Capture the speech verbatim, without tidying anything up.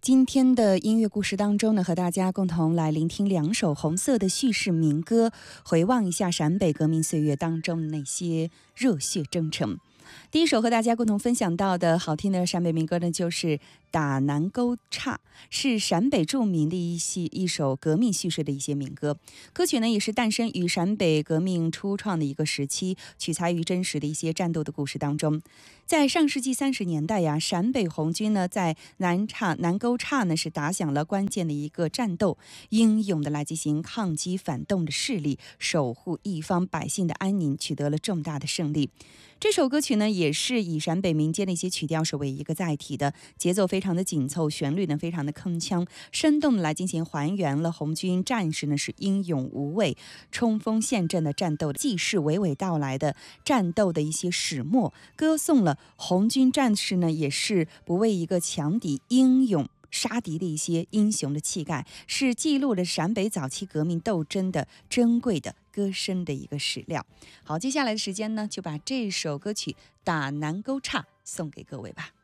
今天的音乐故事当中呢，和大家共同来聆听两首红色的叙事民歌，回望一下陕北革命岁月当中的那些热血征程。第一首和大家共同分享到的好听的陕北民歌呢，就是打南沟岔，是陕北著名的一些一首革命叙事的一些民歌。歌曲呢也是诞生于陕北革命初创的一个时期，取材于真实的一些战斗的故事当中。在上世纪三十年代呀，陕北红军呢在南岔南沟岔呢是打响了关键的一个战斗，英勇的来进行抗击反动的势力，守护一方百姓的安宁，取得了重大的胜利。这首歌曲呢也是以陕北民间的一些曲调是为一个载体的，节奏非常的紧凑，旋律呢非常的铿锵，生动的来进行还原了红军战士呢是英勇无畏、冲锋陷阵的战斗，既是娓娓道来的战斗的一些始末，歌颂了红军战士呢也是不畏一个强敌、英勇杀敌的一些英雄的气概，是记录了陕北早期革命斗争的珍贵的歌声的一个史料。好，接下来的时间呢，就把这首歌曲《打南沟岔》送给各位吧。